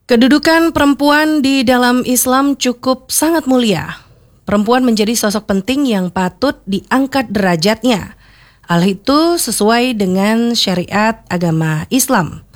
Kedudukan perempuan di dalam Islam cukup sangat mulia. Perempuan menjadi sosok penting yang patut diangkat derajatnya. Hal itu sesuai dengan syariat agama Islam.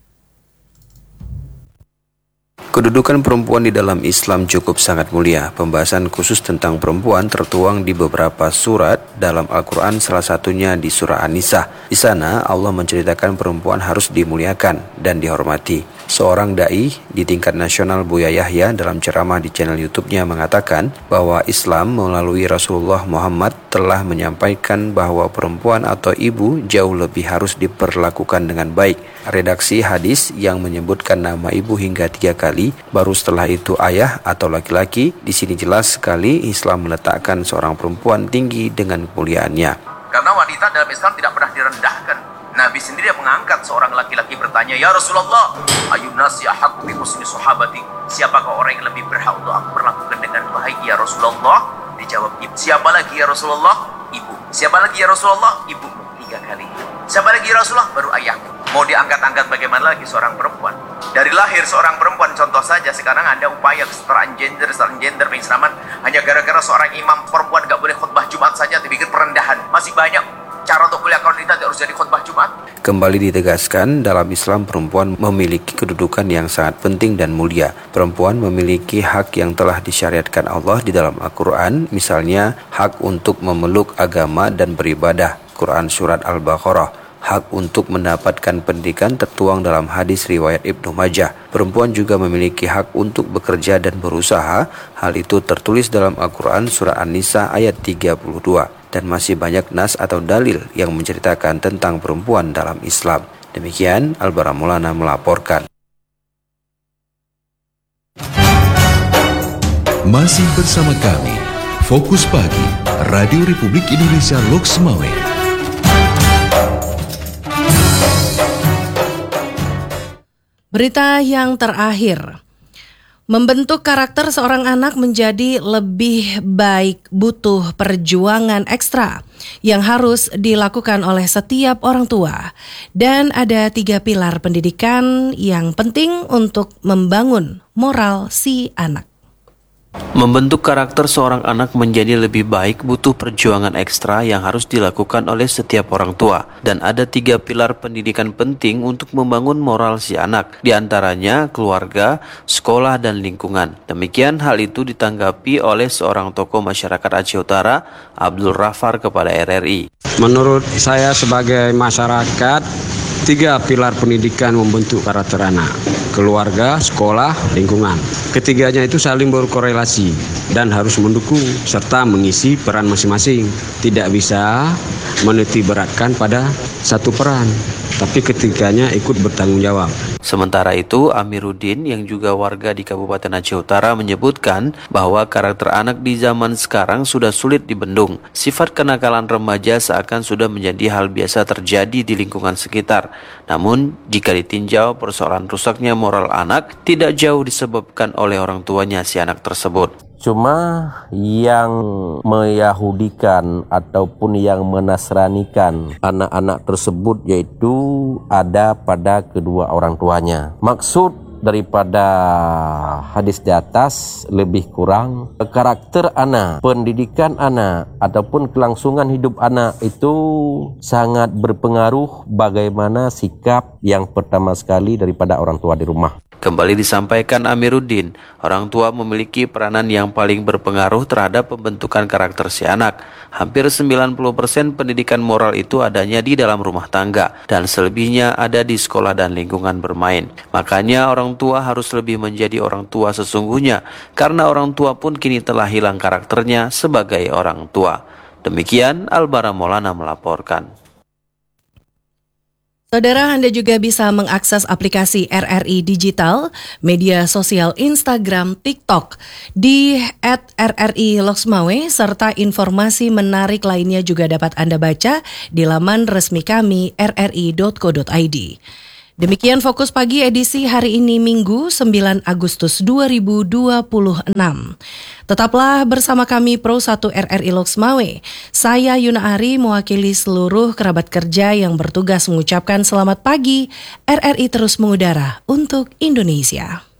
Kedudukan perempuan di dalam Islam cukup sangat mulia. Pembahasan khusus tentang perempuan tertuang di beberapa surat dalam Al-Quran, salah satunya di surah An-Nisa. Di sana Allah menceritakan perempuan harus dimuliakan dan dihormati. Seorang dai di tingkat nasional, Buya Yahya, dalam ceramah di channel YouTube-nya mengatakan bahwa Islam melalui Rasulullah Muhammad telah menyampaikan bahwa perempuan atau ibu jauh lebih harus diperlakukan dengan baik. Redaksi hadis yang menyebutkan nama ibu hingga 3 kali, baru setelah itu ayah atau laki-laki. Di sini jelas sekali Islam meletakkan seorang perempuan tinggi dengan kemuliaannya. Karena wanita dalam Islam tidak pernah direndahkan. Nabi sendiri yang mengangkat seorang laki-laki bertanya, "Ya Rasulullah, ayun nasi ahaqqu bi husni sahabati?" Siapakah orang yang lebih berhak untuk aku perlakukan dengan baik ya Rasulullah? Dijawab, ibu. Siapa lagi ya Rasulullah? Ibu. Siapa lagi ya Rasulullah? Ibu. 3 kali. Siapa lagi ya Rasulullah? Baru ayahku. Mau diangkat-angkat bagaimana lagi seorang perempuan? Dari lahir seorang perempuan, contoh saja sekarang ada upaya kesetaraan gender pengislaman. Hanya gara-gara seorang imam perempuan gak boleh khutbah Jumat saja dipikir perendahan. Masih banyak cara untuk mulia wanita harus jadi khutbah Jumat. Kembali ditegaskan, dalam Islam perempuan memiliki kedudukan yang sangat penting dan mulia. Perempuan memiliki hak yang telah disyariatkan Allah di dalam Al-Quran, misalnya hak untuk memeluk agama dan beribadah. Quran Surat Al-Baqarah. Hak untuk mendapatkan pendidikan tertuang dalam hadis riwayat Ibnu Majah. Perempuan juga memiliki hak untuk bekerja dan berusaha. Hal itu tertulis dalam Al-Quran Surah An-Nisa ayat 32. Dan masih banyak nas atau dalil yang menceritakan tentang perempuan dalam Islam. Demikian Al-Bara Maulana melaporkan. Masih bersama kami, Fokus Pagi, Radio Republik Indonesia Loks Maweng. Berita yang terakhir, membentuk karakter seorang anak menjadi lebih baik butuh perjuangan ekstra yang harus dilakukan oleh setiap orang tua. Dan ada 3 pilar pendidikan yang penting untuk membangun moral si anak. Membentuk karakter seorang anak menjadi lebih baik butuh perjuangan ekstra yang harus dilakukan oleh setiap orang tua. Dan ada 3 pilar pendidikan penting untuk membangun moral si anak. Di antaranya keluarga, sekolah, dan lingkungan. Demikian hal itu ditanggapi oleh seorang tokoh masyarakat Aceh Utara, Abdul Rafar, kepada RRI. Menurut saya sebagai masyarakat, 3 pilar pendidikan membentuk karakter anak: keluarga, sekolah, lingkungan. Ketiganya itu saling berkorelasi dan harus mendukung serta mengisi peran masing-masing. Tidak bisa menitik beratkan pada satu peran, tapi ketiganya ikut bertanggung jawab. Sementara itu, Amiruddin yang juga warga di Kabupaten Aceh Utara menyebutkan bahwa karakter anak di zaman sekarang sudah sulit dibendung. Sifat kenakalan remaja seakan sudah menjadi hal biasa terjadi di lingkungan sekitar. Namun, jika ditinjau persoalan rusaknya moral anak tidak jauh disebabkan oleh orang tuanya si anak tersebut. Cuma yang meyahudikan ataupun yang menasranikan anak-anak tersebut yaitu ada pada kedua orang tuanya. Maksud daripada hadis di atas lebih kurang karakter anak, pendidikan anak ataupun kelangsungan hidup anak itu sangat berpengaruh bagaimana sikap yang pertama sekali daripada orang tua di rumah. Kembali disampaikan Amiruddin, orang tua memiliki peranan yang paling berpengaruh terhadap pembentukan karakter si anak. Hampir 90% pendidikan moral itu adanya di dalam rumah tangga dan selebihnya ada di sekolah dan lingkungan bermain. Makanya orang tua harus lebih menjadi orang tua sesungguhnya, karena orang tua pun kini telah hilang karakternya sebagai orang tua. Demikian Al-Bara Maulana melaporkan. Saudara, Anda juga bisa mengakses aplikasi RRI Digital, media sosial Instagram, TikTok di @RRI_Loksmawe, serta informasi menarik lainnya juga dapat Anda baca di laman resmi kami rri.co.id. Demikian Fokus Pagi edisi hari ini Minggu 9 Agustus 2026. Tetaplah bersama kami Pro 1 RRI Loksmawe. Saya Yuna Ari mewakili seluruh kerabat kerja yang bertugas mengucapkan selamat pagi. RRI terus mengudara untuk Indonesia.